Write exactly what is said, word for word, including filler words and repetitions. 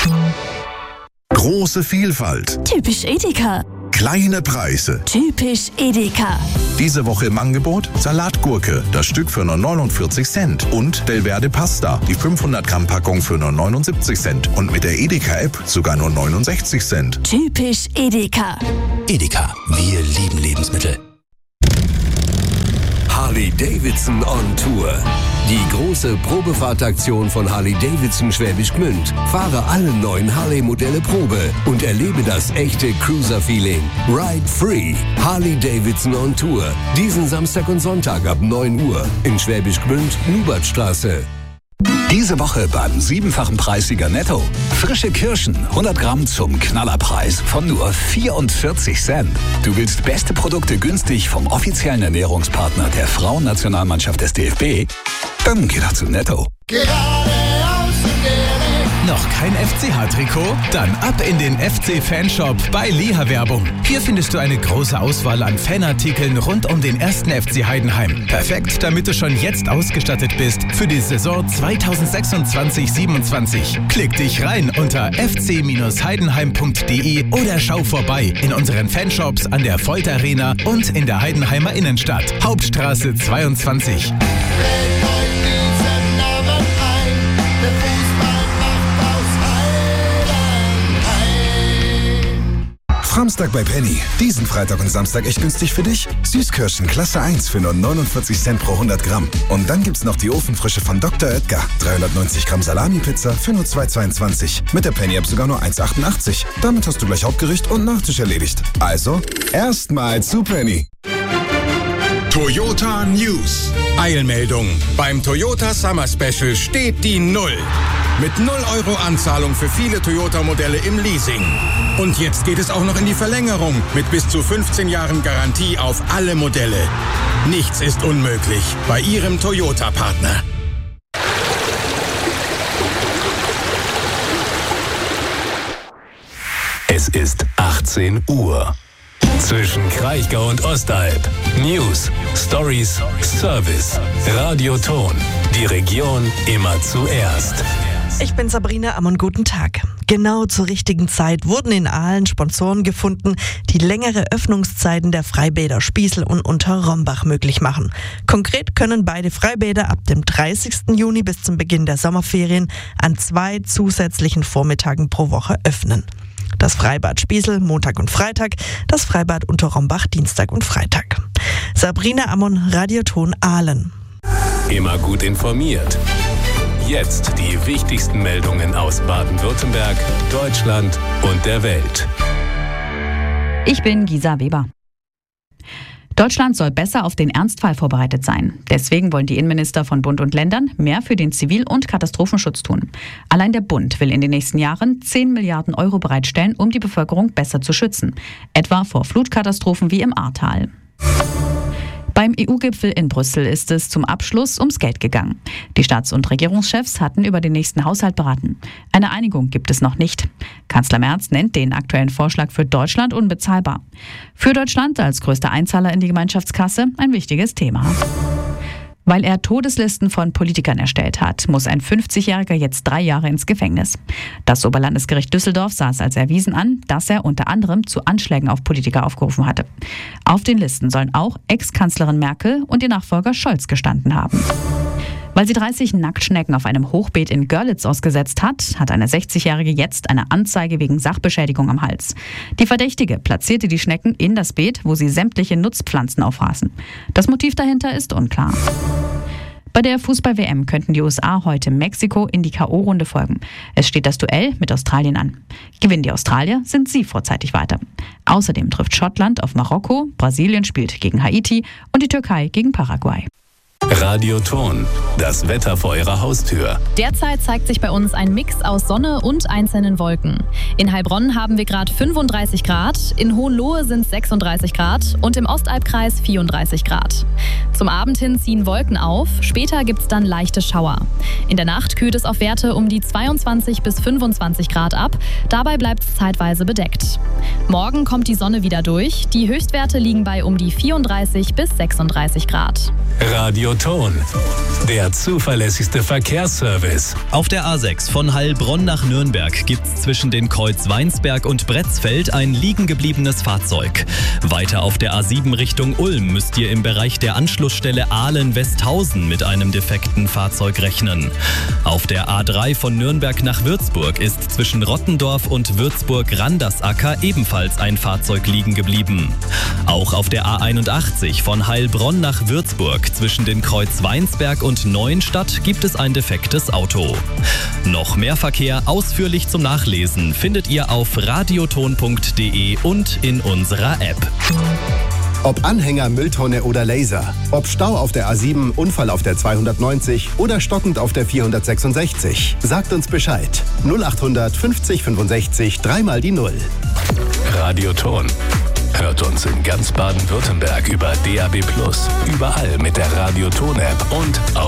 Große Vielfalt. Typisch Edeka. Kleine Preise. Typisch Edeka. Diese Woche im Angebot Salatgurke, das Stück für nur neunundvierzig Cent. Und Delverde Pasta, die fünfhundert Gramm Packung für nur neunundsiebzig Cent. Und mit der Edeka-App sogar nur neunundsechzig Cent. Typisch Edeka. Edeka, wir lieben Lebensmittel. Harley-Davidson on Tour. Die große Probefahrtaktion von Harley-Davidson Schwäbisch Gmünd. Fahre alle neuen Harley-Modelle Probe und erlebe das echte Cruiser-Feeling. Ride free. Harley-Davidson on Tour. Diesen Samstag und Sonntag ab neun Uhr in Schwäbisch Gmünd, Nubertstraße. Diese Woche beim siebenfachen Preissieger Netto. Frische Kirschen, hundert Gramm zum Knallerpreis von nur vierundvierzig Cent. Du willst beste Produkte günstig vom offiziellen Ernährungspartner der Frauennationalmannschaft des D F B? Dann geh doch zu Netto. Noch kein F C H-Trikot? Dann ab in den F C-Fanshop bei Liha Werbung. Hier findest du eine große Auswahl an Fanartikeln rund um den ersten F C Heidenheim. Perfekt, damit du schon jetzt ausgestattet bist für die Saison zweitausendsechsundzwanzig siebenundzwanzig. Klick dich rein unter f c heidenheim punkt d e oder schau vorbei in unseren Fanshops an der Volt Arena und in der Heidenheimer Innenstadt. Hauptstraße zweiundzwanzig. Samstag bei Penny. Diesen Freitag und Samstag echt günstig für dich. Süßkirschen Klasse eins für nur neunundvierzig Cent pro hundert Gramm. Und dann gibt's noch die Ofenfrische von Doktor Oetker. dreihundertneunzig Gramm Salami-Pizza für nur zwei Euro zweiundzwanzig. Mit der Penny-App sogar nur eins Euro achtundachtzig. Damit hast du gleich Hauptgericht und Nachtisch erledigt. Also, erstmal zu Penny. Toyota News. Eilmeldung. Beim Toyota Summer Special steht die Null. Mit null Euro Anzahlung für viele Toyota-Modelle im Leasing. Und jetzt geht es auch noch in die Verlängerung mit bis zu fünfzehn Jahren Garantie auf alle Modelle. Nichts ist unmöglich bei Ihrem Toyota-Partner. Es ist achtzehn Uhr. Zwischen Kraichgau und Ostalb. News, Stories, Service. Radioton. Die Region immer zuerst. Ich bin Sabrina Ammon, guten Tag. Genau zur richtigen Zeit wurden in Aalen Sponsoren gefunden, die längere Öffnungszeiten der Freibäder Spießel und Unterrombach möglich machen. Konkret können beide Freibäder ab dem dreißigsten Juni bis zum Beginn der Sommerferien an zwei zusätzlichen Vormittagen pro Woche öffnen. Das Freibad Spießel Montag und Freitag, das Freibad Unterrombach Dienstag und Freitag. Sabrina Ammon, Radioton Aalen. Immer gut informiert. Jetzt die wichtigsten Meldungen aus Baden-Württemberg, Deutschland und der Welt. Ich bin Gisa Weber. Deutschland soll besser auf den Ernstfall vorbereitet sein. Deswegen wollen die Innenminister von Bund und Ländern mehr für den Zivil- und Katastrophenschutz tun. Allein der Bund will in den nächsten Jahren zehn Milliarden Euro bereitstellen, um die Bevölkerung besser zu schützen. Etwa vor Flutkatastrophen wie im Ahrtal. Beim E U-Gipfel in Brüssel ist es zum Abschluss ums Geld gegangen. Die Staats- und Regierungschefs hatten über den nächsten Haushalt beraten. Eine Einigung gibt es noch nicht. Kanzler Merz nennt den aktuellen Vorschlag für Deutschland unbezahlbar. Für Deutschland als größter Einzahler in die Gemeinschaftskasse ein wichtiges Thema. Weil er Todeslisten von Politikern erstellt hat, muss ein fünfzigjähriger jetzt drei Jahre ins Gefängnis. Das Oberlandesgericht Düsseldorf sah es als erwiesen an, dass er unter anderem zu Anschlägen auf Politiker aufgerufen hatte. Auf den Listen sollen auch Ex-Kanzlerin Merkel und ihr Nachfolger Scholz gestanden haben. Weil sie dreißig Nacktschnecken auf einem Hochbeet in Görlitz ausgesetzt hat, hat eine sechzigjährige jetzt eine Anzeige wegen Sachbeschädigung am Hals. Die Verdächtige platzierte die Schnecken in das Beet, wo sie sämtliche Nutzpflanzen aufraßen. Das Motiv dahinter ist unklar. Bei der Fußball-W M könnten die U S A heute Mexiko in die K O-Runde folgen. Es steht das Duell mit Australien an. Gewinnen die Australier, sind sie vorzeitig weiter. Außerdem trifft Schottland auf Marokko, Brasilien spielt gegen Haiti und die Türkei gegen Paraguay. Radioton, das Wetter vor Ihrer Haustür. Derzeit zeigt sich bei uns ein Mix aus Sonne und einzelnen Wolken. In Heilbronn haben wir gerade fünfunddreißig Grad, in Hohenlohe sind es sechsunddreißig Grad und im Ostalbkreis vierunddreißig Grad. Zum Abend hin ziehen Wolken auf, später gibt es dann leichte Schauer. In der Nacht kühlt es auf Werte um die zweiundzwanzig bis fünfundzwanzig Grad ab, dabei bleibt es zeitweise bedeckt. Morgen kommt die Sonne wieder durch, die Höchstwerte liegen bei um die vierunddreißig bis sechsunddreißig Grad. Radio Radioton, der zuverlässigste Verkehrsservice. Auf der A sechs von Heilbronn nach Nürnberg gibt's zwischen den Kreuz Weinsberg und Bretzfeld ein liegen gebliebenes Fahrzeug. Weiter auf der A sieben Richtung Ulm müsst ihr im Bereich der Anschlussstelle Ahlen-Westhausen mit einem defekten Fahrzeug rechnen. Auf der A drei von Nürnberg nach Würzburg ist zwischen Rottendorf und Würzburg-Randersacker ebenfalls ein Fahrzeug liegen geblieben. Auch auf der A einundachtzig von Heilbronn nach Würzburg zwischen den Kreuz Weinsberg und Neuenstadt gibt es ein defektes Auto. Noch mehr Verkehr ausführlich zum Nachlesen findet ihr auf radioton punkt de und in unserer App. Ob Anhänger, Mülltonne oder Laser, ob Stau auf der A sieben, Unfall auf der zweihundertneunzig oder stockend auf der vierhundertsechsundsechzig. Sagt uns Bescheid. null achthundert fünfzig fünfundsechzig, dreimal die Null. Radioton. Hört uns in ganz Baden-Württemberg über D A B plus, überall mit der Radioton-App und auf